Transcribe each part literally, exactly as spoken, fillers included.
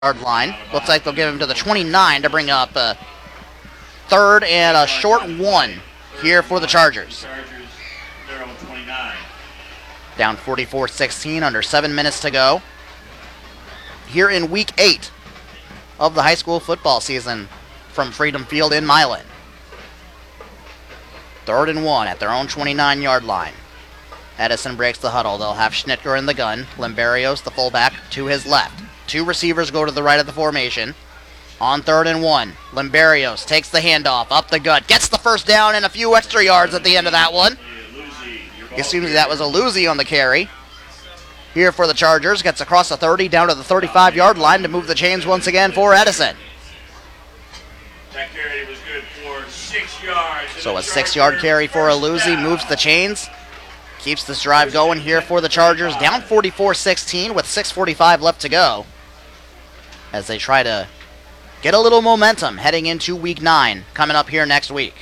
yard line. Looks like they'll give him to the twenty-nine to bring up a third and a short one here for the Chargers. Down forty-four sixteen, under seven minutes to go. Here in week eight of the high school football season from Freedom Field in Milan. Third and one at their own twenty-nine yard line. Edison breaks the huddle. They'll have Schnitker in the gun. Limberios, the fullback, to his left. Two receivers go to the right of the formation. On third and one, Limberios takes the handoff up the gut, gets the first down and a few extra yards at the end of that one. Assuming that was a Luzzi on the carry. Here for the Chargers, gets across the thirty, down to the thirty-five yard line to move the chains once again for Edison. That carry was good for six yards. So a six yard carry for a Luzzi, moves the chains. Keeps this drive going here for the Chargers, down forty-four sixteen with six forty-five left to go. As they try to get a little momentum heading into week nine, coming up here next week.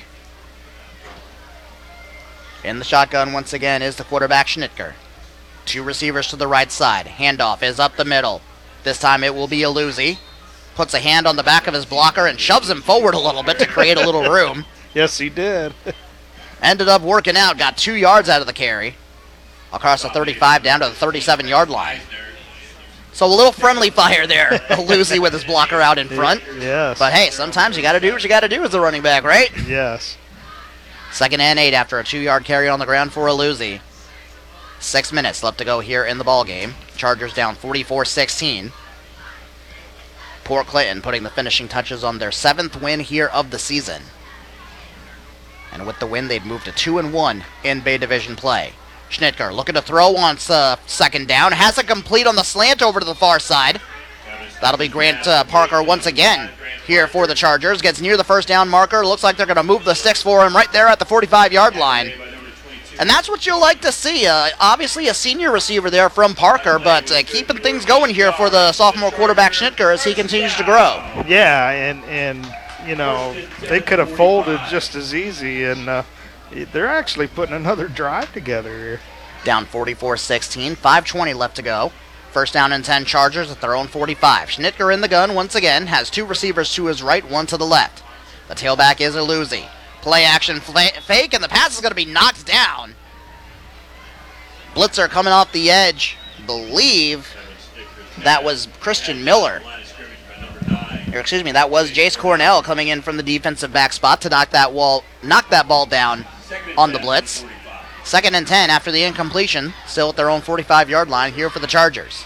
In the shotgun once again is the quarterback Schnitker. Two receivers to the right side. Handoff is up the middle. This time it will be a Luzzi. Puts a hand on the back of his blocker and shoves him forward a little bit to create a little room. Yes, he did. Ended up working out, got two yards out of the carry. Across the thirty-five down to the thirty-seven yard line. So a little friendly fire there. Luzzi with his blocker out in front. Yes. But hey, sometimes you got to do what you got to do as a running back, right? Yes. Second and eight after a two yard carry on the ground for a Luzzi. Six minutes left to go here in the ball game. Chargers down forty-four sixteen. Port Clinton putting the finishing touches on their seventh win here of the season. And with the win, they've moved to two and one in Bay Division play. Schnitker looking to throw on uh, second down. Has it complete on the slant over to the far side. That'll be Grant uh, Parker once again here for the Chargers. Gets near the first down marker. Looks like they're going to move the sticks for him right there at the forty-five yard line. And that's what you'll like to see. Uh, obviously a senior receiver there from Parker, but uh, keeping things going here for the sophomore quarterback Schnitker as he continues to grow. Yeah, and, and you know, they could have folded just as easy, and uh, they're actually putting another drive together here. Down forty-four sixteen, five twenty left to go. First down and ten Chargers at their own forty-five. Schnitker in the gun once again, has two receivers to his right, one to the left. The tailback is a Luzzi. Play action fake, and the pass is going to be knocked down. Blitzer coming off the edge. Believe that was Christian Miller. Or excuse me, that was Jace Cornell coming in from the defensive back spot to knock that wall, knock that ball down on the blitz. Second and ten after the incompletion, still at their own forty-five yard line here for the Chargers.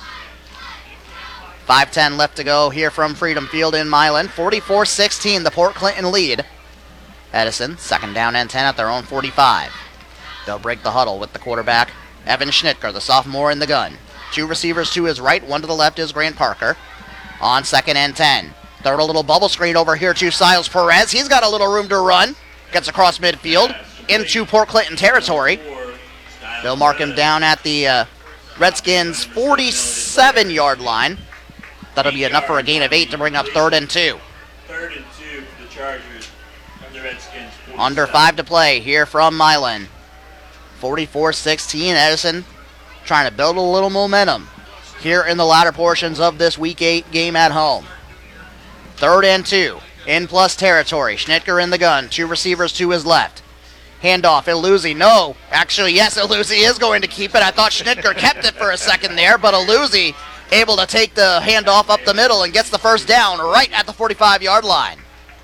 five ten left to go here from Freedom Field in Milan. forty-four sixteen, the Port Clinton lead. Edison, second down and ten at their own forty-five. They'll break the huddle with the quarterback, Evan Schnitker, the sophomore in the gun. Two receivers to his right, one to the left is Grant Parker. On second and ten. Third a little bubble screen over here to Siles Perez. He's got a little room to run. Gets across midfield into Port Clinton territory. They'll mark him down at the uh, Redskins' forty-seven yard line. That'll be enough for a gain of eight to bring up third and two. Third and two for the Chargers from the Redskins. Under five to play here from Milan. forty-four sixteen, Edison trying to build a little momentum here in the latter portions of this week eight game at home. Third and two, in plus territory. Schnitker in the gun, two receivers to his left. Handoff, Luzzi, no. Actually, yes, Luzzi is going to keep it. I thought Schnitker kept it for a second there, but Luzzi able to take the handoff up the middle and gets the first down right at the forty-five yard line.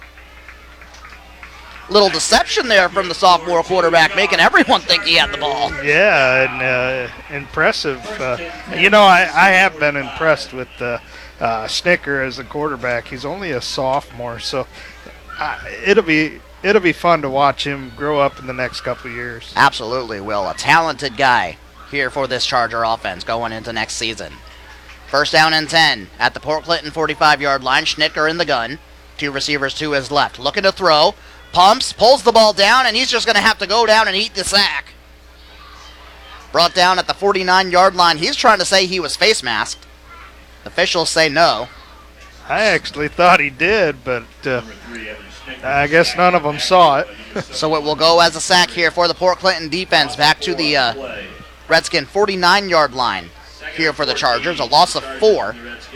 Little deception there from the sophomore quarterback, making everyone think he had the ball. Yeah, and uh, impressive. Uh, you know, I, I have been impressed with uh, uh, Schnitker as a quarterback. He's only a sophomore, so uh, it'll be it'll be fun to watch him grow up in the next couple of years. Absolutely will. A talented guy here for this Charger offense going into next season. First down and ten at the Port Clinton forty-five yard line. Schnitker in the gun. Two receivers to his left. Looking to throw. Pumps, pulls the ball down, and he's just going to have to go down and eat the sack. Brought down at the forty-nine yard line. He's trying to say he was face masked. Officials say no. I actually thought he did, but uh, I guess none of them saw it. So it will go as a sack here for the Port Clinton defense back to the uh, Redskin forty-nine yard line here for the Chargers. A loss of four.